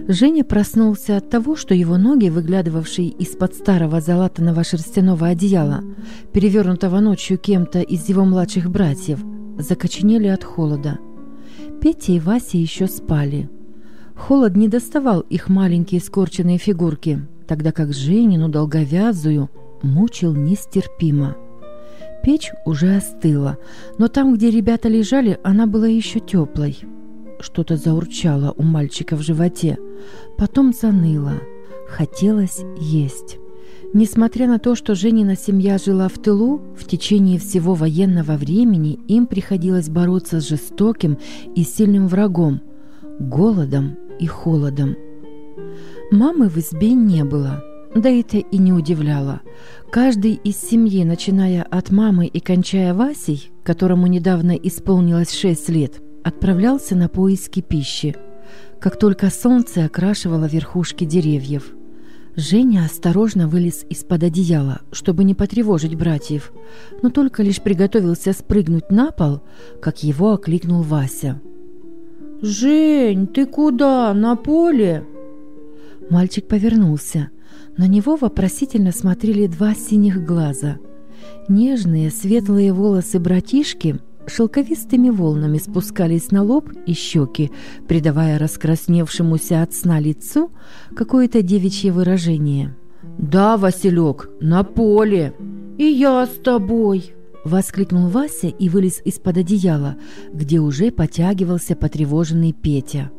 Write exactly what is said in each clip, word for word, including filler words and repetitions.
Женя проснулся от того, что его ноги, выглядывавшие из-под старого залатанного шерстяного одеяла, перевернутого ночью кем-то из его младших братьев, закоченели от холода. Петя и Вася еще спали. Холод не доставал их маленькие скорченные фигурки, тогда как Женину долговязую мучил нестерпимо. Печь уже остыла, но там, где ребята лежали, она была еще теплой. Что-то заурчало у мальчика в животе, потом заныло. Хотелось есть. Несмотря на то, что Женина семья жила в тылу, в течение всего военного времени им приходилось бороться с жестоким и сильным врагом – голодом и холодом. Мамы в избе не было, да это и не удивляло. Каждый из семьи, начиная от мамы и кончая Васей, которому недавно исполнилось шесть лет, отправлялся на поиски пищи, как только солнце окрашивало верхушки деревьев. Женя осторожно вылез из-под одеяла, чтобы не потревожить братьев, но только лишь приготовился спрыгнуть на пол, как его окликнул Вася. «Жень, ты куда? На поле?» Мальчик повернулся. На него вопросительно смотрели два синих глаза. Нежные светлые волосы братишки шелковистыми волнами спускались на лоб и щеки, придавая раскрасневшемуся от сна лицу какое-то девичье выражение. «Да, Василек, на поле! И я с тобой!» — воскликнул Вася и вылез из-под одеяла, где уже потягивался потревоженный Петя.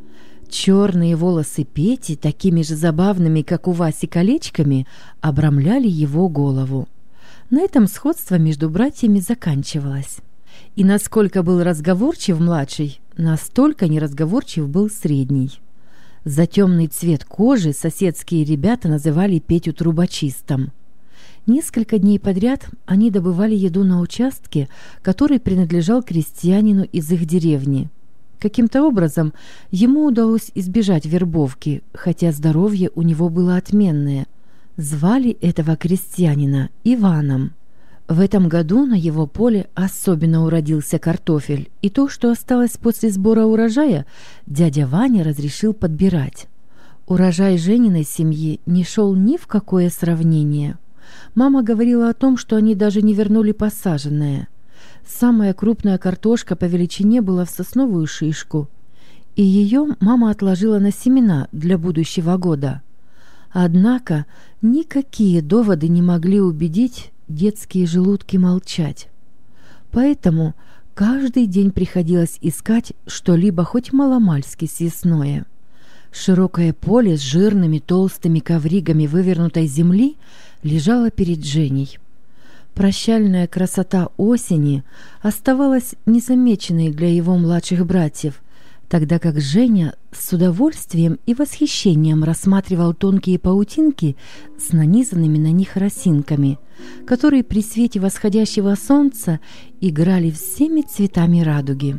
Черные волосы Пети, такими же забавными, как у Васи, колечками, обрамляли его голову. На этом сходство между братьями заканчивалось. И насколько был разговорчив младший, настолько неразговорчив был средний. За темный цвет кожи соседские ребята называли Петю трубочистом. Несколько дней подряд они добывали еду на участке, который принадлежал крестьянину из их деревни. Каким-то образом ему удалось избежать вербовки, хотя здоровье у него было отменное. Звали этого крестьянина Иваном. В этом году на его поле особенно уродился картофель, и то, что осталось после сбора урожая, дядя Ваня разрешил подбирать. Урожай Жениной семьи не шел ни в какое сравнение. Мама говорила о том, что они даже не вернули посаженное. Самая крупная картошка по величине была в сосновую шишку, и ее мама отложила на семена для будущего года. Однако никакие доводы не могли убедить детские желудки молчать. Поэтому каждый день приходилось искать что-либо хоть маломальски съестное. Широкое поле с жирными толстыми ковригами вывернутой земли лежало перед Женей. Прощальная красота осени оставалась незамеченной для его младших братьев, тогда как Женя с удовольствием и восхищением рассматривал тонкие паутинки с нанизанными на них росинками, которые при свете восходящего солнца играли всеми цветами радуги.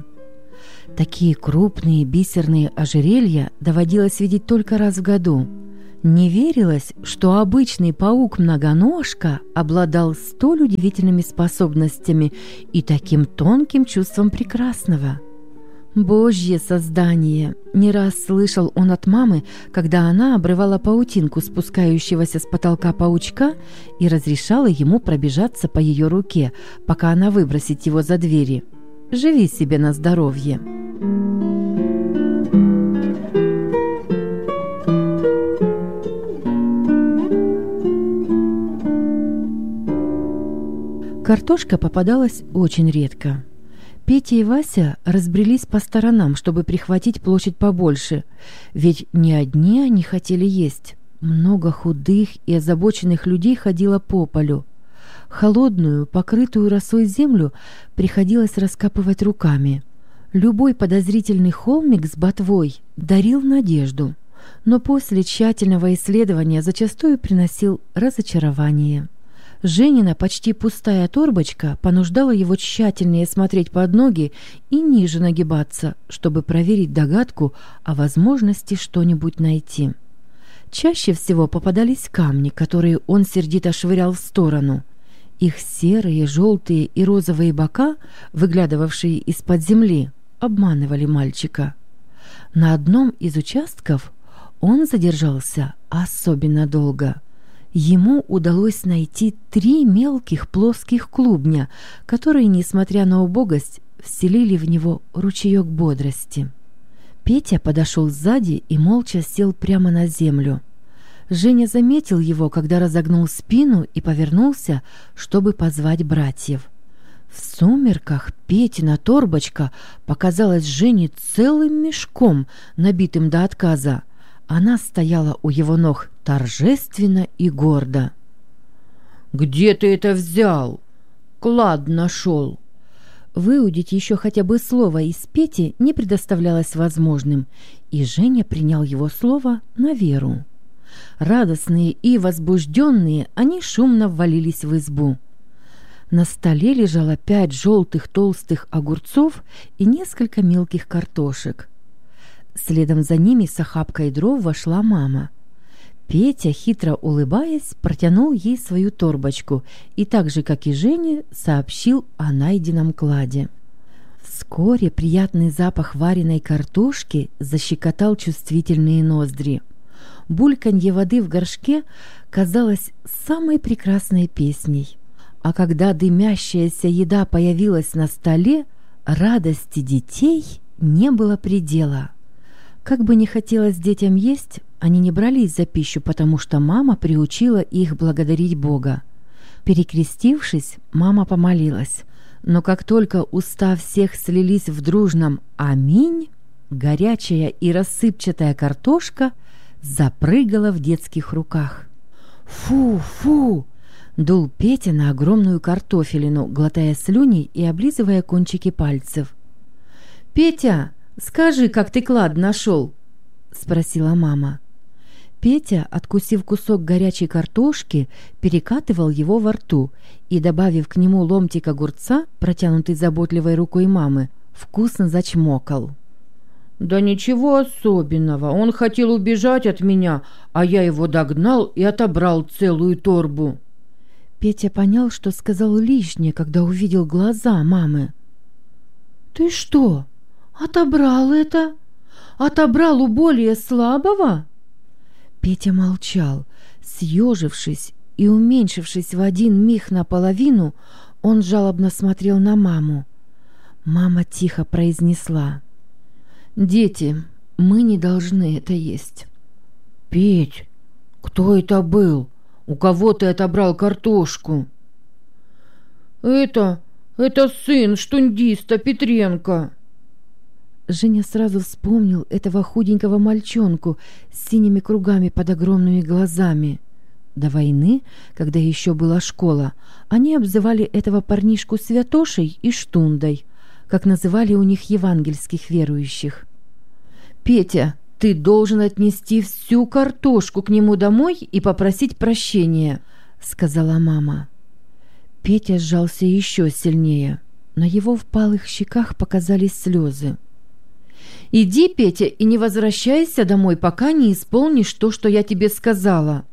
Такие крупные бисерные ожерелья доводилось видеть только раз в году. Не верилось, что обычный паук-многоножка обладал столь удивительными способностями и таким тонким чувством прекрасного. «Божье создание!» — не раз слышал он от мамы, когда она обрывала паутинку спускающегося с потолка паучка и разрешала ему пробежаться по ее руке, пока она выбросит его за двери. «Живи себе на здоровье!» Картошка попадалась очень редко. Петя и Вася разбрелись по сторонам, чтобы прихватить площадь побольше, ведь не одни они хотели есть. Много худых и озабоченных людей ходило по полю. Холодную, покрытую росой землю приходилось раскапывать руками. Любой подозрительный холмик с ботвой дарил надежду, но после тщательного исследования зачастую приносил разочарование. Женина почти пустая торбочка понуждала его тщательнее смотреть под ноги и ниже нагибаться, чтобы проверить догадку о возможности что-нибудь найти. Чаще всего попадались камни, которые он сердито швырял в сторону. Их серые, желтые и розовые бока, выглядывавшие из-под земли, обманывали мальчика. На одном из участков Он задержался особенно долго. Ему удалось найти три мелких плоских клубня, которые, несмотря на убогость, вселили в него ручеек бодрости. Петя подошел сзади и молча сел прямо на землю. Женя заметил его, когда разогнул спину и повернулся, чтобы позвать братьев. В сумерках Петина торбочка показалась Жене целым мешком, набитым до отказа. Она стояла у его ног торжественно и гордо. «Где ты это взял? Клад нашел!» Выудить еще хотя бы слово из Пети не предоставлялось возможным, и Женя принял его слово на веру. Радостные и возбужденные, они шумно ввалились в избу. На столе лежало пять желтых толстых огурцов и несколько мелких картошек. Следом за ними с охапкой дров вошла мама. Петя, хитро улыбаясь, протянул ей свою торбочку и так же, как и Женя, сообщил о найденном кладе. Вскоре приятный запах вареной картошки защекотал чувствительные ноздри. Бульканье воды в горшке казалось самой прекрасной песней. А когда дымящаяся еда появилась на столе, радости детей не было предела. Как бы ни хотелось детям есть, они не брались за пищу, потому что мама приучила их благодарить Бога. Перекрестившись, мама помолилась. Но как только уста всех слились в дружном «Аминь», горячая и рассыпчатая картошка запрыгала в детских руках. «Фу, фу!» — дул Петя на огромную картофелину, глотая слюни и облизывая кончики пальцев. «Петя, скажи, как ты клад нашел?» — спросила мама. Петя, откусив кусок горячей картошки, перекатывал его во рту и, добавив к нему ломтик огурца, протянутый заботливой рукой мамы, вкусно зачмокал. «Да ничего особенного. Он хотел убежать от меня, а я его догнал и отобрал целую торбу». Петя понял, что сказал лишнее, когда увидел глаза мамы. «Ты что, отобрал это? Отобрал у более слабого?» Петя молчал. Съежившись и уменьшившись в один миг наполовину, он жалобно смотрел на маму. Мама тихо произнесла: «Дети, мы не должны это есть». «Петь, кто это был? У кого ты отобрал картошку?» «Это... это сын штундиста Петренко». Женя сразу вспомнил этого худенького мальчонку с синими кругами под огромными глазами. До войны, когда еще была школа, они обзывали этого парнишку святошей и штундой, как называли у них евангельских верующих. «Петя, ты должен отнести всю картошку к нему домой и попросить прощения», — сказала мама. Петя сжался еще сильнее. На его впалых щеках показались слезы. «Иди, Петя, и не возвращайся домой, пока не исполнишь то, что я тебе сказала».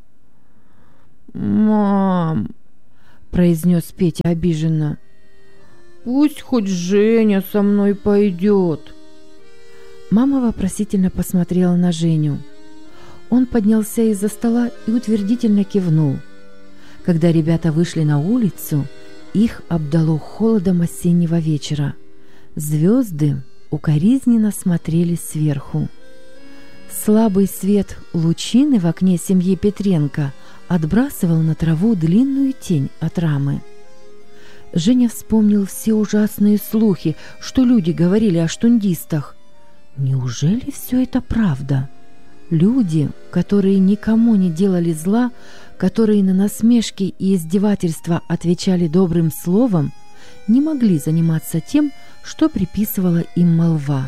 «Мам», — произнес Петя обиженно, — «пусть хоть Женя со мной пойдет». Мама вопросительно посмотрела на Женю. Он поднялся из-за стола и утвердительно кивнул. Когда ребята вышли на улицу, их обдало холодом осеннего вечера. Звезды укоризненно смотрели сверху. Слабый свет лучины в окне семьи Петренко отбрасывал на траву длинную тень от рамы. Женя вспомнил все ужасные слухи, что люди говорили о штундистах. Неужели все это правда? Люди, которые никому не делали зла, которые на насмешки и издевательства отвечали добрым словом, не могли заниматься тем, что приписывала им молва.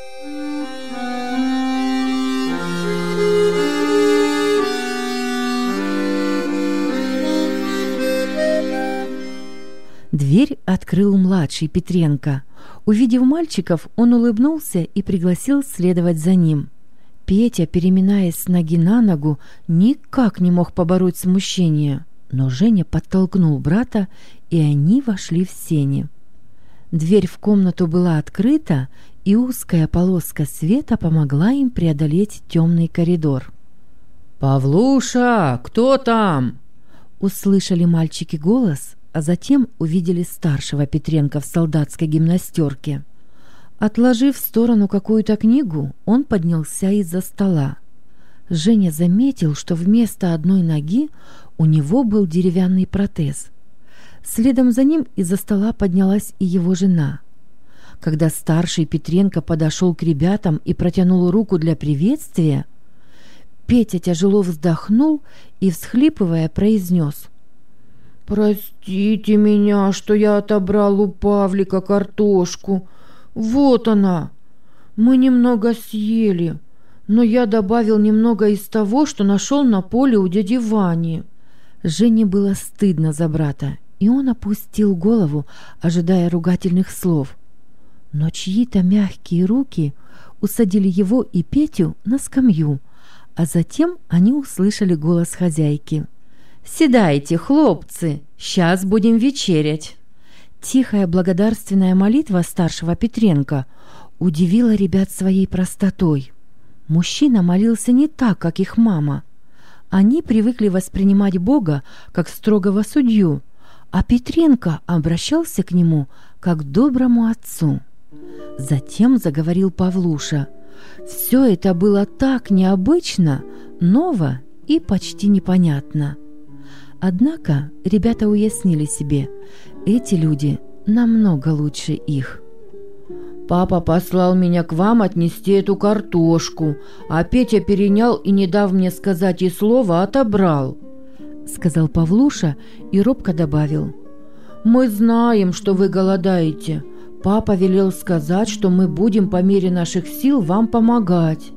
Дверь открыл младший Петренко. Увидев мальчиков, он улыбнулся и пригласил следовать за ним. Петя, переминаясь с ноги на ногу, никак не мог побороть смущение, но Женя подтолкнул брата, и они вошли в сени. Дверь в комнату была открыта, и узкая полоска света помогла им преодолеть темный коридор. «Павлуша, кто там?» Услышали мальчики голос, а затем увидели старшего Петренко в солдатской гимнастерке. Отложив в сторону какую-то книгу, он поднялся из-за стола. Женя заметил, что вместо одной ноги у него был деревянный протез. Следом за ним из-за стола поднялась и его жена. Когда старший Петренко подошел к ребятам и протянул руку для приветствия, Петя тяжело вздохнул и, всхлипывая, произнес: «Простите меня, что я отобрал у Павлика картошку. Вот она. Мы немного съели, но я добавил немного из того, что нашел на поле у дяди Вани». Жене было стыдно за брата, и он опустил голову, ожидая ругательных слов. Но чьи-то мягкие руки усадили его и Петю на скамью, а затем они услышали голос хозяйки. «Седайте, хлопцы, сейчас будем вечерять». Тихая благодарственная молитва старшего Петренко удивила ребят своей простотой. Мужчина молился не так, как их мама. Они привыкли воспринимать Бога как строгого судью, а Петренко обращался к нему как к доброму отцу. Затем заговорил Павлуша. Все это было так необычно, ново и почти непонятно. Однако ребята уяснили себе, эти люди намного лучше их. «Папа послал меня к вам отнести эту картошку, а Петя перенял и, не дав мне сказать и слова, отобрал», — сказал Павлуша и робко добавил: «Мы знаем, что вы голодаете. Папа велел сказать, что мы будем по мере наших сил вам помогать».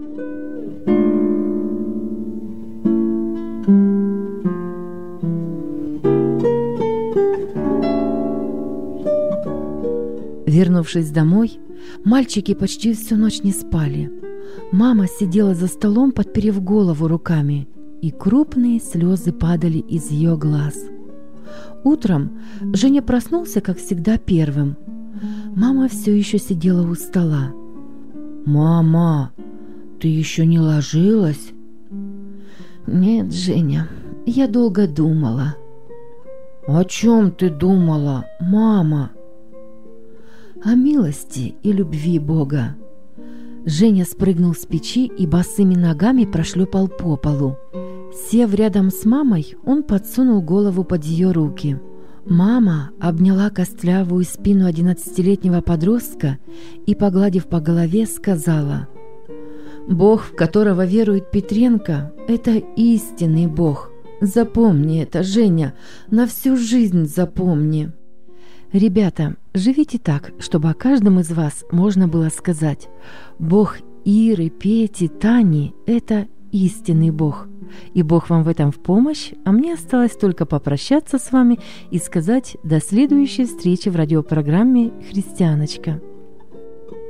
Вернувшись домой, мальчики почти всю ночь не спали. Мама сидела за столом, подперев голову руками, и крупные слезы падали из ее глаз. Утром Женя проснулся, как всегда, первым. Мама все еще сидела у стола. «Мама, ты еще не ложилась?» «Нет, Женя, я долго думала». «О чем ты думала, мама?» «О милости и любви Бога». Женя спрыгнул с печи и босыми ногами прошлепал по полу. Сев рядом с мамой, он подсунул голову под ее руки. Мама обняла костлявую спину одиннадцатилетнего подростка и, погладив по голове, сказала: «Бог, в которого верует Петренко, это истинный Бог. Запомни это, Женя, на всю жизнь запомни». Ребята, живите так, чтобы о каждом из вас можно было сказать: Бог Иры, Пети, Тани – это истинный Бог. И Бог вам в этом в помощь, а мне осталось только попрощаться с вами и сказать до следующей встречи в радиопрограмме «Христианочка».